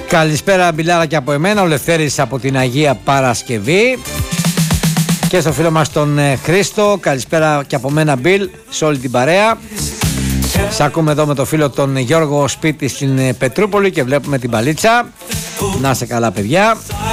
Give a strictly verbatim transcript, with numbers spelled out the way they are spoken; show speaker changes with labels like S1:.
S1: Καλησπέρα Μπιλάρα και από εμένα, ο Λευθέρης από την Αγία Παρασκευή. Και στο φίλο μας τον Χρήστο, καλησπέρα και από μένα Μπιλ, σε όλη την παρέα. Σ' ακούμε εδώ με το φίλο τον Γιώργο σπίτι στην Πετρούπολη και βλέπουμε την παλίτσα. Να είστε καλά παιδιά.